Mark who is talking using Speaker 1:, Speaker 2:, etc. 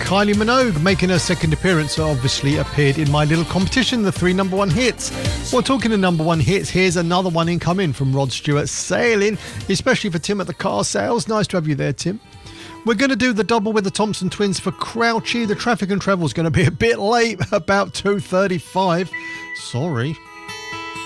Speaker 1: Kylie Minogue making her second appearance, obviously appeared in my little competition, the 3 number 1 hits. Well, talking of number 1 hits, here's another one incoming from Rod Stewart, Sailing, especially for Tim at the car sales. Nice to have you there, Tim. We're going to do the double with the Thompson Twins for Crouchy. The traffic and travel is going to be a bit late, about 2:35. Sorry.